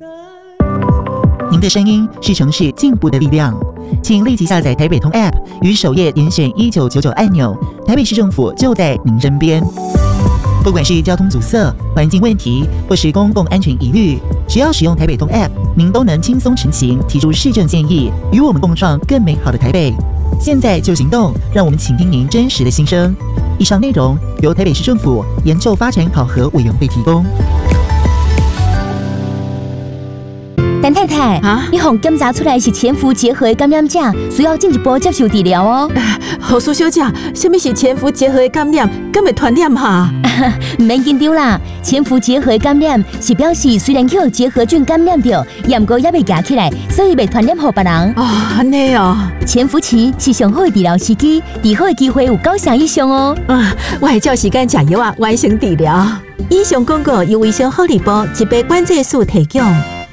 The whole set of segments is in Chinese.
您的声音是城市进步的力量，请立即下载台北通 App， 于首页点选1999按钮，台北市政府就在您身边。不管是交通阻塞、环境问题，或是公共安全疑虑，只要使用台北通 App， 您都能轻松成行，提出市政建议，与我们共创更美好的台北。现在就行动，让我们倾听您真实的心声。以上内容由台北市政府研究发展考核委员会提供。 陈太太，你互检查出来是潜伏结核的感染者，需要进一步接受治疗哦。 何苏小姐，什么是潜伏结核的感染？敢会传染哈？ 唔免紧张啦，潜伏结核的感染是表示虽然去有结核菌感染到，但过也未夹起来，所以未传染给别人。 哦，安尼哦。 潜伏期是上好的治疗时机，治好的机会有90%以上哦。 我会照时间吃药啊，完成治疗。以上广告由卫生福利部疾病管制署提供。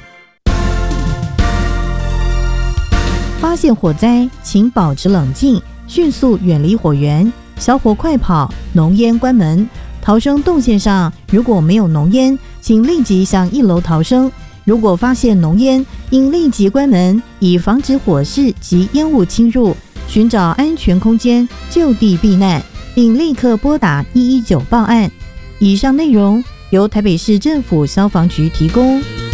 发现火灾，请保持冷静，迅速远离火源，小火快跑，浓烟关门。逃生动线上如果没有浓烟，请立即向1楼逃生。如果发现浓烟，应立即关门，以防止火势及烟雾侵入，寻找安全空间就地避难，并立刻拨打119报案。以上内容由台北市政府消防局提供。